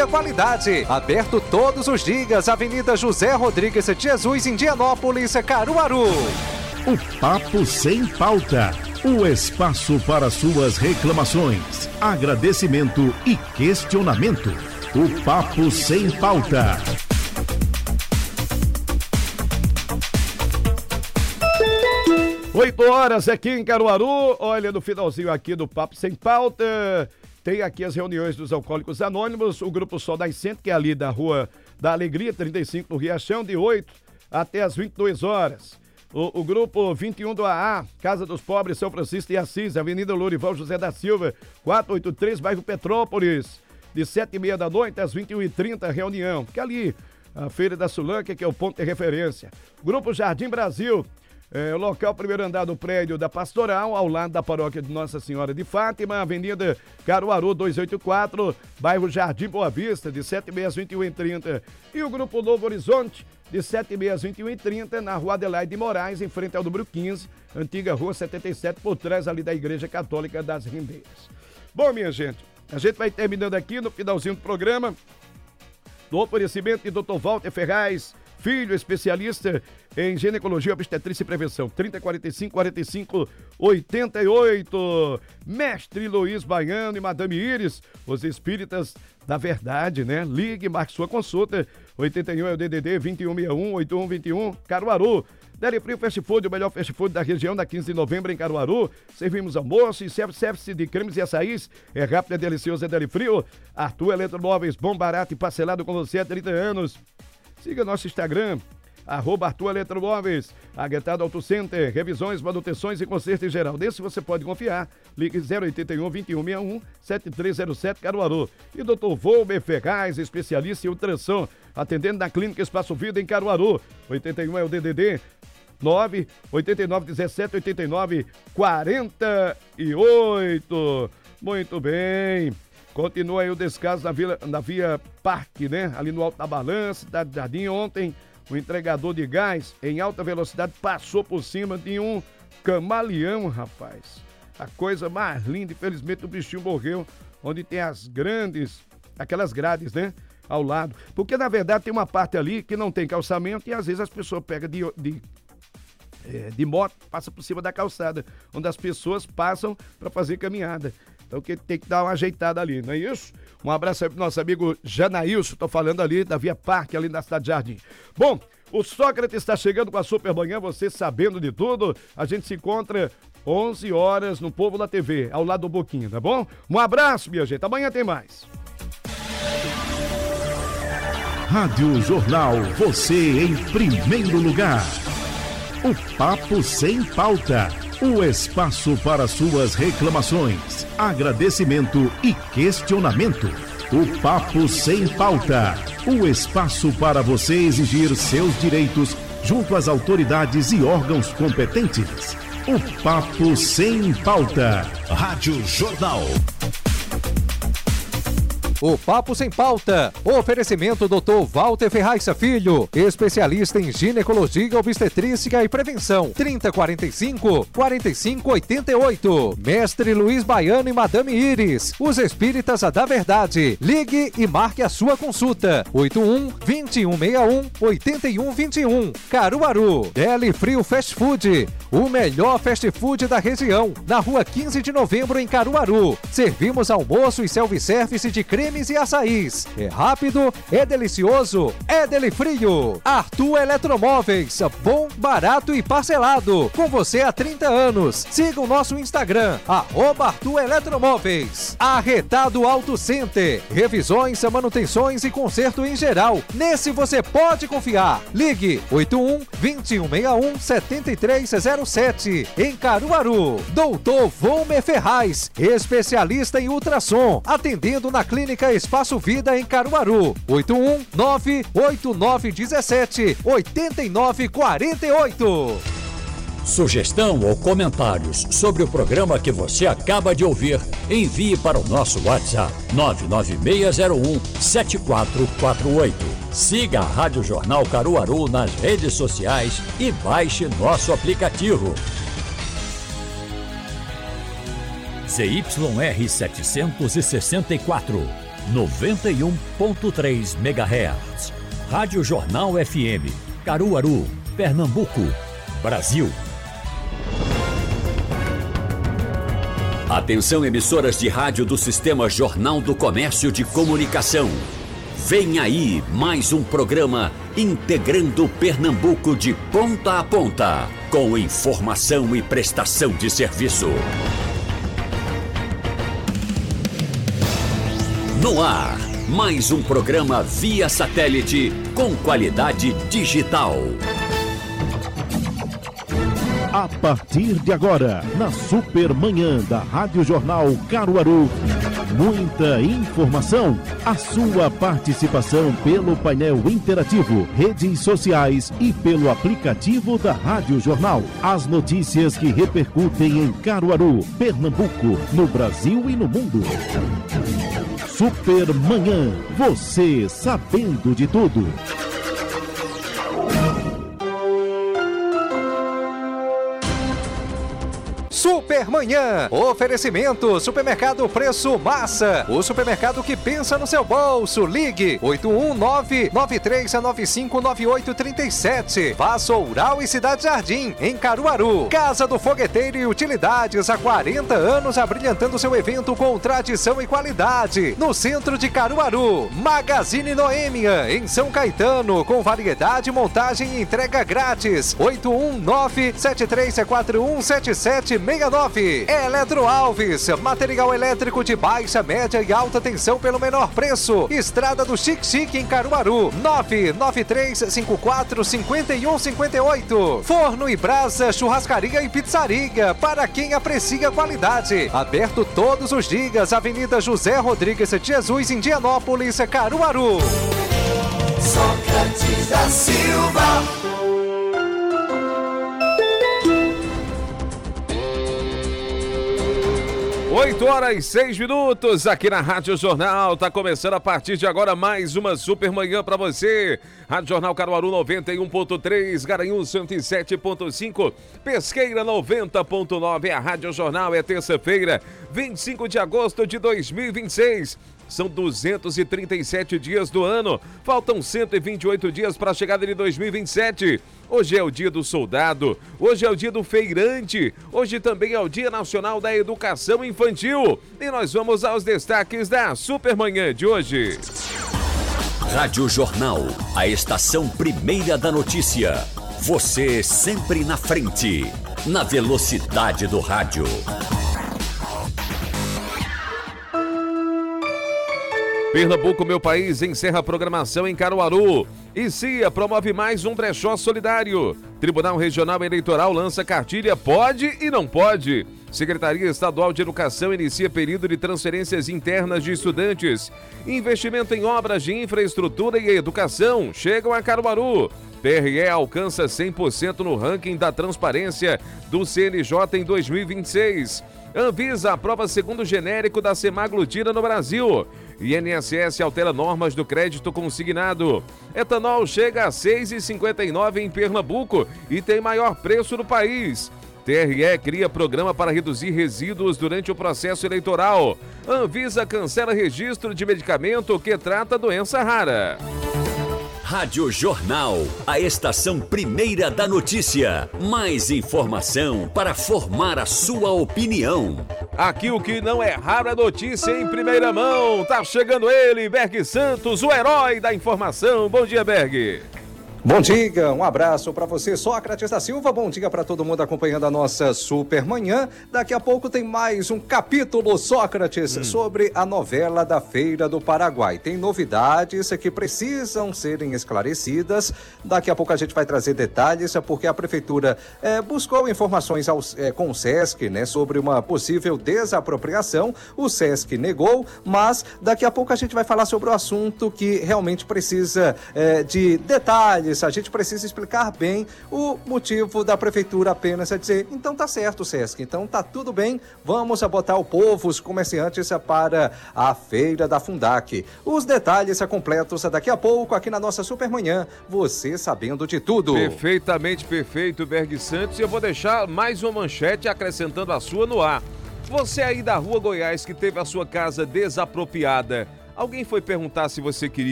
muita qualidade. Aberto todos os dias, Avenida José Rodrigues de Jesus, Indianópolis, Caruaru. O Papo Sem Pauta. O espaço para suas reclamações, agradecimento e questionamento. O Papo Sem Pauta. Oito horas aqui em Caruaru. Olha, no finalzinho aqui do Papo Sem Pauta, tem aqui as reuniões dos Alcoólicos Anônimos, o Grupo Sol Nascente, que é ali da Rua da Alegria, 35 no Riachão, de 8 até as 22 horas. O grupo 21 do AA, Casa dos Pobres, São Francisco de Assis, Avenida Lourival José da Silva, 483, bairro Petrópolis, de 7h30 da noite às 21h30, reunião. Que ali, a Feira da Sulanca, que é o ponto de referência. Grupo Jardim Brasil, o local primeiro andar do prédio da Pastoral, ao lado da paróquia de Nossa Senhora de Fátima, Avenida Caruaru 284, bairro Jardim Boa Vista, de 7h30 às 21h30. E o Grupo Novo Horizonte, de 7h30 às 21h30, na Rua Adelaide de Moraes, em frente ao número 15, antiga Rua 77, por trás ali da Igreja Católica das Rendeiras. Bom, minha gente, a gente vai terminando aqui no finalzinho do programa, do oferecimento de Dr. Walter Ferraz, filho, especialista em ginecologia, obstetrícia e prevenção. 3045-4588. Mestre Luiz Baiano e Madame Iris, os espíritas da verdade, né? Ligue, marque sua consulta. 81 é o DDD 2161-8121, Caruaru. Deli Frio Fast Food, o melhor fast food da região, na 15 de novembro em Caruaru. Servimos almoço e service de cremes e açaís. É rápido, é delicioso, é Deli Frio. Arthur Eletromóveis, bom, barato e parcelado com você há 30 anos. Siga nosso Instagram, @Arthur Eletromóveis, Aguetado Auto Center, revisões, manutenções e conserto em geral. Desse você pode confiar. Ligue 081-2161-7307 Caruaru. E Dr. Volmer Ferraz, especialista em ultrassom, atendendo na Clínica Espaço Vida em Caruaru. 81 é o DDD 9-89-17-89-48. Muito bem. Continua aí o descaso na Via Parque, né? Ali no Alto da Balança, Cidade de Jardim. Ontem, o entregador de gás em alta velocidade passou por cima de um camaleão, rapaz. A coisa mais linda, infelizmente o bichinho morreu, onde tem aquelas grades, né? Ao lado. Porque, na verdade, tem uma parte ali que não tem calçamento e às vezes as pessoas pegam de moto, passa por cima da calçada, onde as pessoas passam para fazer caminhada. Então tem que dar uma ajeitada ali, não é isso? Um abraço aí pro nosso amigo Janaílson, tô falando ali da Via Parque, ali na Cidade de Jardim. Bom, o Sócrates está chegando com a Supermanhã, você sabendo de tudo. A gente se encontra 11 horas no Povo da TV, ao lado do Boquinha, tá bom? Um abraço, minha gente, amanhã tem mais. Rádio Jornal, você em primeiro lugar. O Papo Sem Pauta. O espaço para suas reclamações, agradecimento e questionamento. O Papo Sem Pauta. O espaço para você exigir seus direitos junto às autoridades e órgãos competentes. O Papo Sem Pauta. Rádio Jornal. O Papo Sem Pauta. Oferecimento Dr. Walter Ferraz Filho, especialista em ginecologia, obstetrícia e prevenção. 3045-4588. Mestre Luiz Baiano e Madame Iris, os espíritas da verdade. Ligue e marque a sua consulta. 81-2161-8121. Caruaru. Deli Frio Fast Food, o melhor fast food da região. Na rua 15 de novembro em Caruaru. Servimos almoço e self-service de cremes e açaís. É rápido, é delicioso, é Deli Frio. Arthur Eletromóveis, bom, barato e parcelado. Com você há 30 anos. Siga o nosso Instagram, @Arthur Eletromóveis. Arretado Auto Center, revisões, manutenções e conserto em geral. Nesse você pode confiar. Ligue 81-2161-7307 em Caruaru. Doutor Volmer Ferraz, especialista em ultrassom, atendendo na Clínica Espaço Vida em Caruaru. 81-989-17-8948. Sugestão ou comentários sobre o programa que você acaba de ouvir, envie para o nosso WhatsApp 99601-7448. Siga a Rádio Jornal Caruaru nas redes sociais e baixe nosso aplicativo. ZYR 764, 91.3 MHz. Rádio Jornal FM, Caruaru, Pernambuco, Brasil. Atenção, emissoras de rádio do Sistema Jornal do Comércio de Comunicação. Vem aí mais um programa integrando Pernambuco de ponta a ponta, com informação e prestação de serviço. No ar, mais um programa via satélite com qualidade digital. A partir de agora, na Supermanhã da Rádio Jornal Caruaru, muita informação, a sua participação pelo painel interativo, redes sociais e pelo aplicativo da Rádio Jornal. As notícias que repercutem em Caruaru, Pernambuco, no Brasil e no mundo. Supermanhã, você sabendo de tudo. Supermanhã, oferecimento, supermercado Preço Massa, o supermercado que pensa no seu bolso. Ligue 819-9395-9837. Vassoural e Cidade Jardim, em Caruaru. Casa do Fogueteiro e Utilidades, há 40 anos abrilhantando seu evento com tradição e qualidade. No centro de Caruaru. Magazine Noêmia, em São Caetano, com variedade, montagem e entrega grátis. 819-7341-7769. Eletro Alves, material elétrico de baixa, média e alta tensão pelo menor preço. Estrada do Xique em Caruaru, 993545158. Forno e brasa, churrascaria e pizzaria, para quem aprecia qualidade. Aberto todos os dias, Avenida José Rodrigues de Jesus, Indianópolis, Caruaru. Sócrates da Silva. 8h06 aqui na Rádio Jornal. Tá começando a partir de agora mais uma Supermanhã para você. Rádio Jornal Caruaru 91.3, Garanhuns 107.5, Pesqueira 90.9. A Rádio Jornal é terça-feira, 25 de agosto de 2026. São 237 dias do ano, faltam 128 dias para a chegada de 2027. Hoje é o dia do soldado, hoje é o dia do feirante, hoje também é o Dia Nacional da Educação Infantil. E nós vamos aos destaques da Supermanhã de hoje. Rádio Jornal, a estação primeira da notícia. Você sempre na frente, na velocidade do rádio. Pernambuco, meu país, encerra a programação em Caruaru. E CIA promove mais um brechó solidário. Tribunal Regional Eleitoral lança cartilha Pode e Não Pode. Secretaria Estadual de Educação inicia período de transferências internas de estudantes. Investimento em obras de infraestrutura e educação chegam a Caruaru. TRE alcança 100% no ranking da transparência do CNJ em 2026. Anvisa aprova segundo genérico da semaglutida no Brasil. INSS altera normas do crédito consignado. Etanol chega a R$ 6,59 em Pernambuco e tem maior preço no país. TRE cria programa para reduzir resíduos durante o processo eleitoral. Anvisa cancela registro de medicamento que trata doença rara. Rádio Jornal, a estação primeira da notícia. Mais informação para formar a sua opinião. Aqui o que não é raro é notícia em primeira mão. Tá chegando ele, Berg Santos, o herói da informação. Bom dia, Berg. Bom dia, um abraço para você, Sócrates da Silva. Bom dia para todo mundo acompanhando a nossa Supermanhã. Daqui a pouco tem mais um capítulo, Sócrates, sobre a novela da Feira do Paraguai. Tem novidades que precisam serem esclarecidas. Daqui a pouco a gente vai trazer detalhes, porque a Prefeitura buscou informações com o SESC, né, sobre uma possível desapropriação. O SESC negou, mas daqui a pouco a gente vai falar sobre o assunto que realmente precisa de detalhes. A gente precisa explicar bem o motivo da Prefeitura apenas dizer, então tá certo, SESC, então tá tudo bem, vamos botar o povo, os comerciantes para a Feira da Fundac. Os detalhes completos daqui a pouco aqui na nossa Supermanhã, você sabendo de tudo. Perfeitamente perfeito, Berg Santos, e eu vou deixar mais uma manchete acrescentando a sua no ar. Você aí da Rua Goiás que teve a sua casa desapropriada, Alguém foi perguntar se você queria